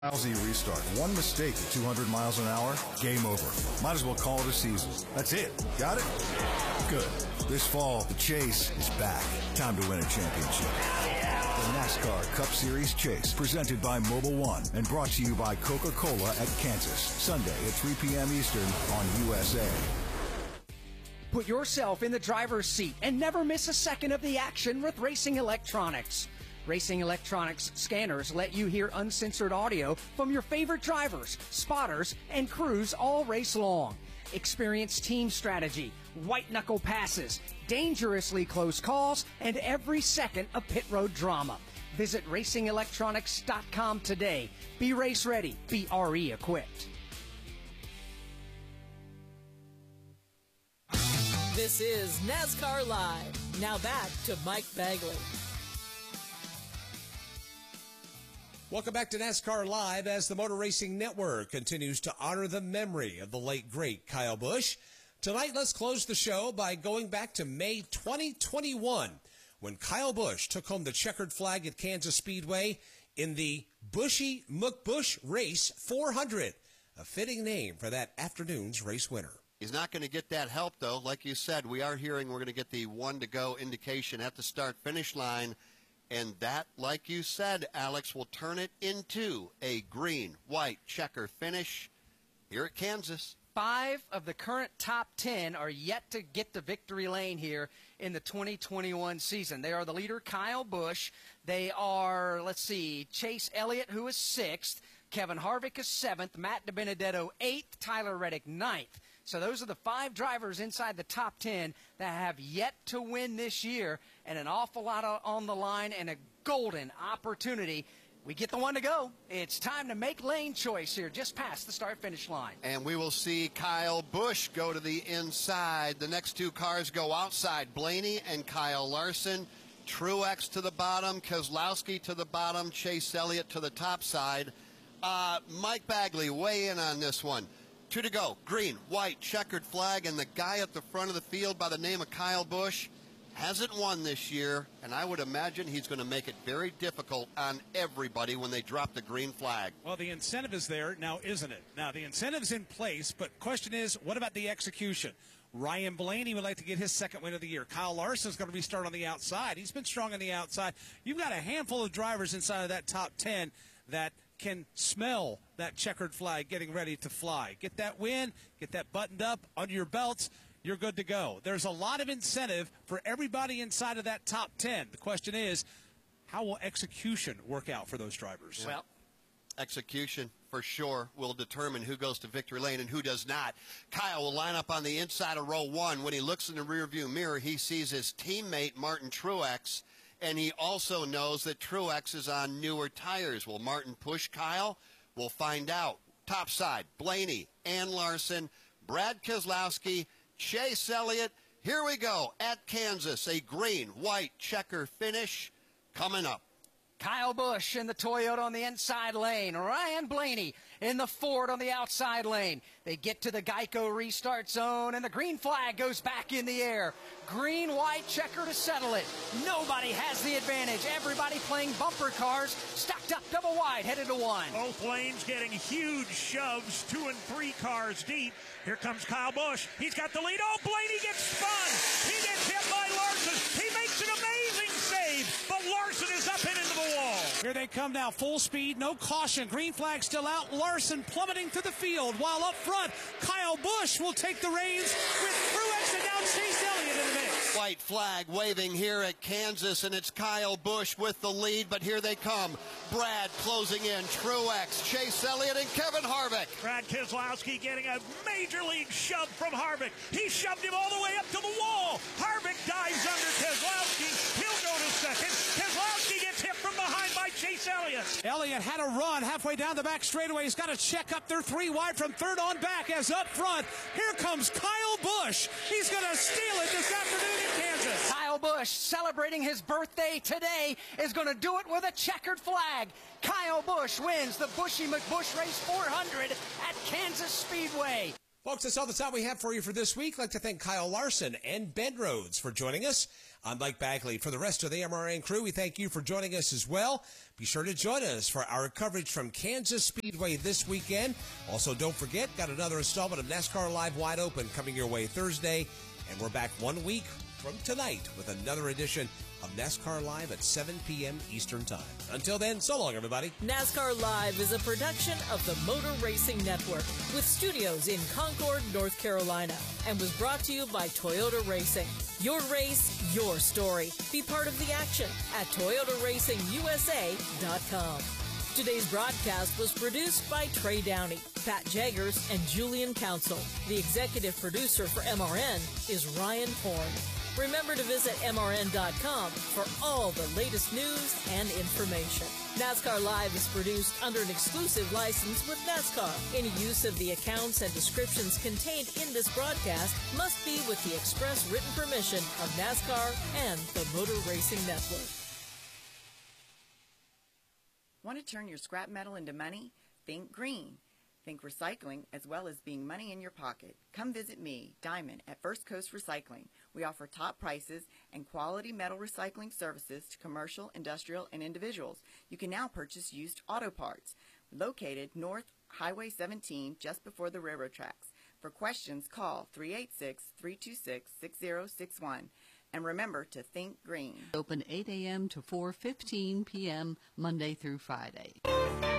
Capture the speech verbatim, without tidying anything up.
Lousy restart. One mistake at two hundred miles an hour, game over. Might as well call it a season. That's it. Got it? Good. This fall, the Chase is back. Time to win a championship. The NASCAR Cup Series Chase, presented by Mobil One and brought to you by Coca-Cola at Kansas. Sunday at three p.m. Eastern on U S A. Put yourself in the driver's seat and never miss a second of the action with Racing Electronics. Racing Electronics scanners let you hear uncensored audio from your favorite drivers, spotters, and crews all race long. Experience team strategy, white-knuckle passes, dangerously close calls, and every second of pit road drama. Visit racing electronics dot com today. Be race ready. Be R E equipped. This is NASCAR Live. Now back to Mike Bagley. Welcome back to NASCAR Live as the Motor Racing Network continues to honor the memory of the late, great Kyle Busch. Tonight, let's close the show by going back to May twenty twenty-one when Kyle Busch took home the checkered flag at Kansas Speedway in the Bushy McBush Race four hundred, a fitting name for that afternoon's race winner. He's not going to get that help, though. Like you said, we are hearing we're going to get the one-to-go indication at the start-finish line. And that, like you said, Alex, will turn it into a green-white checker finish here at Kansas. Five of the current top ten are yet to get to victory lane here in the twenty twenty-one season. They are the leader, Kyle Busch. They are, let's see, Chase Elliott, who is sixth. Kevin Harvick is seventh. Matt DiBenedetto, eighth. Tyler Reddick, ninth. So those are the five drivers inside the top ten that have yet to win this year, and an awful lot on the line and a golden opportunity. We get the one to go. It's time to make lane choice here just past the start-finish line. And we will see Kyle Busch go to the inside. The next two cars go outside, Blaney and Kyle Larson. Truex to the bottom, Keselowski to the bottom, Chase Elliott to the top side. Uh, Mike Bagley, weigh in on this one. Two to go, green, white, checkered flag, and the guy at the front of the field by the name of Kyle Busch hasn't won this year, and I would imagine he's going to make it very difficult on everybody when they drop the green flag. Well, the incentive is there now, isn't it? Now, the incentive's in place, but question is, what about the execution? Ryan Blaney would like to get his second win of the year. Kyle Larson's going to restart on the outside. He's been strong on the outside. You've got a handful of drivers inside of that top ten that can smell that checkered flag getting ready to fly. Get that win, get that buttoned up under your belts, you're good to go. There's a lot of incentive for everybody inside of that top ten. The question is, how will execution work out for those drivers? Well, execution for sure will determine who goes to victory lane and who does not. Kyle will line up on the inside of row one. When he looks in the rearview mirror, he sees his teammate Martin Truex, and he also knows that Truex is on newer tires. Will Martin push Kyle? We'll find out. Top side, Blaney and Larson, Brad Keselowski, Chase Elliott. Here we go at Kansas, a green, white checker finish coming up. Kyle Busch in the Toyota on the inside lane. Ryan Blaney in the Ford on the outside lane. They get to the Geico restart zone, and the green flag goes back in the air. Green, white checker to settle it. Nobody has the advantage. Everybody playing bumper cars, stacked up double wide, headed to one. Both lanes getting huge shoves, two and three cars deep. Here comes Kyle Busch. He's got the lead. Oh, Blaney gets spun. He gets hit by Larson. He makes an amazing save, but Larson is up and into the wall. Here they come now, full speed, no caution. Green flag still out. Larson plummeting to the field, while up front, Kyle Busch will take the reins with Truex and now Chase Elliott in the mix. White flag waving here at Kansas, and it's Kyle Busch with the lead, but here they come. Brad closing in, Truex, Chase Elliott, and Kevin Harvick. Brad Keselowski getting a major league shove from Harvick. He shoved him all the way up to the wall. Harvick dives under Keselowski. He'll go to second. Keselowski gets hit from behind by Chase Elliott. Elliott had a run halfway down the back straightaway. He's got to check up there three wide from third on back as up front. Here comes Kyle Busch. He's going to steal it this afternoon in Kansas. Kyle Busch, celebrating his birthday today, is going to do it with a checkered flag. Kyle Busch wins the Bushy McBush Race four hundred at Kansas Speedway. Folks, that's all the time we have for you for this week. I'd like to thank Kyle Larson and Ben Rhodes for joining us. I'm Mike Bagley. For the rest of the M R N crew, we thank you for joining us as well. Be sure to join us for our coverage from Kansas Speedway this weekend. Also, don't forget, got another installment of NASCAR Live Wide Open coming your way Thursday. And we're back one week from tonight with another edition of NASCAR Live at seven p.m. Eastern Time. Until then, so long, everybody. NASCAR Live is a production of the Motor Racing Network with studios in Concord, North Carolina, and was brought to you by Toyota Racing. Your race, your story. Be part of the action at Toyota Racing U S A dot com. Today's broadcast was produced by Trey Downey, Pat Jaggers, and Julian Council. The executive producer for M R N is Ryan Horn. Remember to visit M R N dot com for all the latest news and information. NASCAR Live is produced under an exclusive license with NASCAR. Any use of the accounts and descriptions contained in this broadcast must be with the express written permission of NASCAR and the Motor Racing Network. Want to turn your scrap metal into money? Think green. Think recycling as well as being money in your pocket. Come visit me, Diamond, at First Coast Recycling. We offer top prices and quality metal recycling services to commercial, industrial, and individuals. You can now purchase used auto parts. Located North Highway seventeen, just before the railroad tracks. For questions, call three eight six, three two six, six zero six one. And remember to think green. Open eight a.m. to four fifteen p.m. Monday through Friday.